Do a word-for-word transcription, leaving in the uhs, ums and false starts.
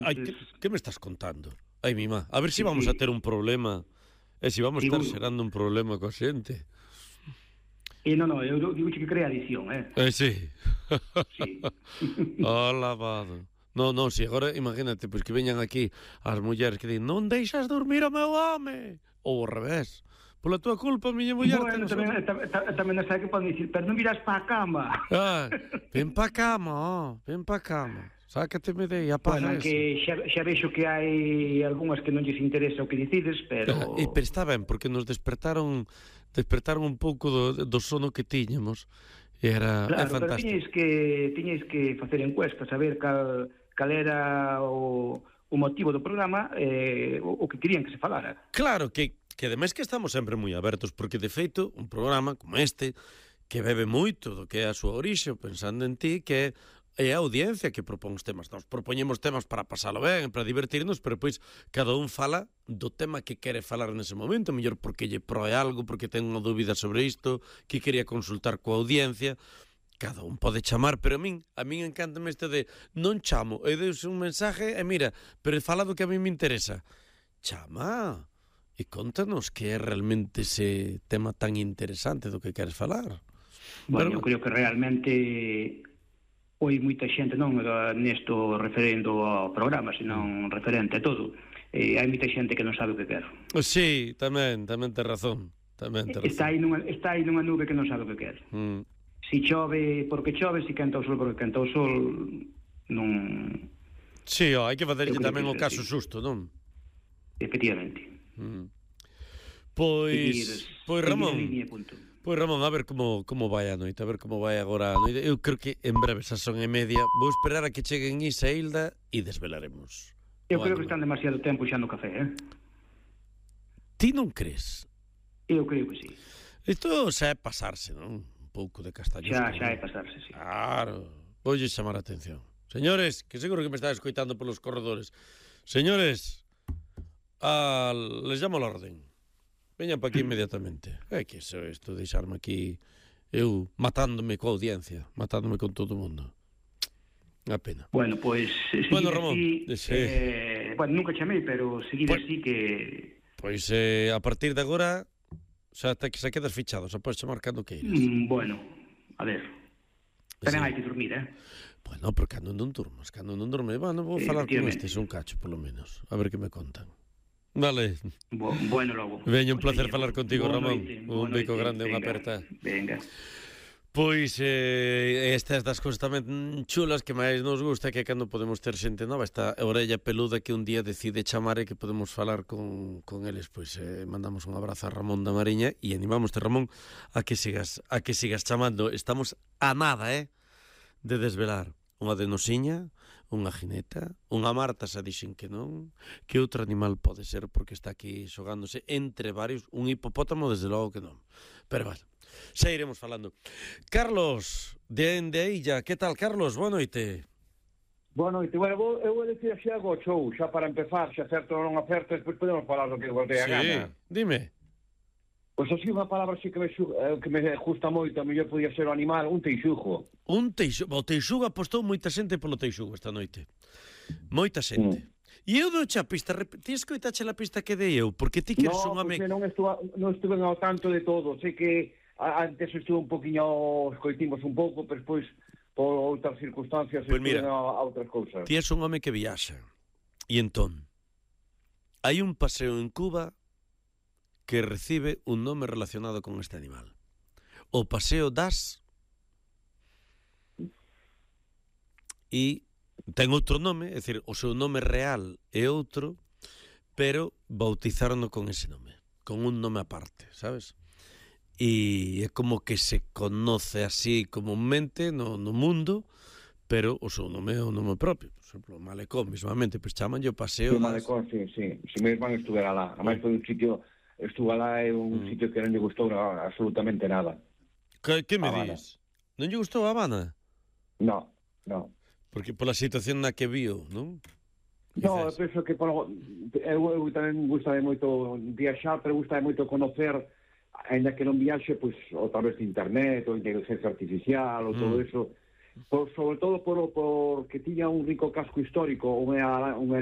Ai, que, que me estás contando? Ai, mima, a ver se si vamos sí. a ter un problema e se si vamos a estar xerando un problema coa xente. E non, non, eu digo que crea adición, eh? Eh, sí. Sí. Hola, lavado. Non, non, si agora imagínate, pois que veñan aquí as mulleres que din non deixas dormir o meu home. Ou ao revés. Pola tua culpa, miña muller... Bueno, tamén, tamén non sei que poden dicir, pero non virás pa a cama. Ah, ven pa a cama, oh, ven pa a cama. Sácateme de aí, apaga bueno, eso. Que xa, xa vexo que hai algunhas que non lles interesa o que dicides, pero... E, pero está ben, porque nos despertaron despertaron un pouco do, do sono que tiñamos. E era claro, é fantástico. Pero tiñeis que, tiñeis que facer encuestas, saber cal, cal era o, o motivo do programa, eh, o, o que querían que se falara. Claro, que que ademais que estamos sempre moi abertos, porque de feito un programa como este que bebe moito do que é a súa orixe, pensando en ti, que é a audiencia que propón os temas. Nos propoñemos temas para pasalo ben, para divertirnos, pero pois cada un fala do tema que quere falar nese momento, mellor porque lle proe algo, porque ten unha dúbida sobre isto, que quería consultar coa audiencia. Cada un pode chamar, pero a min, a min encántame este de non chamo, e deus un mensaje, e mira, pero fala do que a mí me interesa. Chama! E contanos que é realmente ese tema tan interesante do que queres falar. Bueno, pero... eu creo que realmente hoi moita xente non nesto referendo ao programa, senón referente a todo. Eh, hai moita xente que non sabe o que quer. Sí, tamén, tamén ten razón. Tamén ten razón. Está aí nunha, está aí nunha nube que non sabe o que quer. Mm. Si chove porque chove, si canta o sol porque canta o sol, non... Sí, oh, hai que facerlle tamén o caso xusto, non? Efectivamente. Mm. Pois, pois Ramón, pois Ramón, a ver como como vai a noite, a ver como vai agora a noite. Eu creo que en breve xa son e media. Vou esperar a que cheguen Isa e Hilda e desvelaremos. Eu creo que están demasiado tempo xa no café, eh? Ti non crees? Eu creo que sí. Isto xa é pasarse, non? Un pouco de castaños. Xa, xa é pasarse, sí. Claro, voulle chamar a atención. Señores, que seguro que me está escoitando polos corredores. Señores, a... les llamo a la orden. Veñan para aquí inmediatamente. É que iso, isto, deixarme aquí eu matándome coa audiencia, matándome con todo o mundo. Unha pena. Bueno, pois pues, bueno, Ramón, así, sí. eh, bueno, nunca chamei, pero seguir pues, así que... Pois pues, eh, a partir de agora xa te, xa quedas fichado, xa podes chamar cando queiras. Mm, bueno, a ver. Tamén sí. Hai que dormir, eh? Bueno, pero cando non durmas, cando non durmes, bueno, vou falar con estes un cacho, polo menos, a ver que me contan. Vale. Bo, bueno, logo. Veño, un placer falar contigo, Ramón. Noite, un bico grande, unha aperta. Venga. Pois eh, estas das cousas tamén chulas que máis nos gusta, que cando podemos ter xente nova, esta orella peluda que un día decide chamar e que podemos falar con, con eles, pois eh, mandamos un abrazo a Ramón da Mariña e animamos-te, Ramón, a que sigas a que sigas chamando. Estamos a nada, eh, de desvelar unha denosiña, unha jineta, unha Marta xa dixen que non, que outro animal pode ser porque está aquí xogándose entre varios, un hipopótamo desde logo que non. Pero vale, xa iremos falando. Carlos, de Endeilla, que tal, Carlos? Boa noite. Boa noite. Bueno, eu vou decir xa go show, xa para empezar, xa certo ou non acerto, despois podemos falar do que vos dé a sí, gana. Dime. Pois así unha palabra así que me, que me gusta moito, a mellor podía ser o animal, un teixugo. Un teixugo, o teixugo apostou moita xente polo teixugo esta noite. Moita xente. Mm. E eu dou xa pista, ti escoitache a pista que dei eu, porque ti que eres no, un home... Non, estuve, non estuve ao tanto de todo, sei que antes estuve un poquinho, escoitimos un pouco, pero despois por outras circunstancias pues estuve a, a outras cousas. Ti és un home que viaxa, e entón, hai un paseo en Cuba que recibe un nome relacionado con este animal. O Paseo das... E ten outro nome, é dicir, o seu nome real é outro, pero bautizaron con ese nome, con un nome aparte, sabes? E é como que se conoce así comúnmente no, no mundo, pero o seu nome é o nome propio. Por exemplo, o Malecón, mismamente, pois chamanlle o Paseo das... O Malecón, sí, sí. Se me van a estuver alá. Ademais foi un sitio... Estuve lá é un mm. sitio que non lle gustou absolutamente nada. Que, que me dis? Non lle gustou a Habana? No, no. Porque pola situación na que viu, non? No, eu penso que polo, eu, eu tamén gustame moito viaxar, pero gustame moito conocer, ainda que non viaxe, pois, ou tal vez internet, ou inteligencia artificial, ou mm. todo eso, por, sobre todo por, por que tiña un rico casco histórico, unha, unha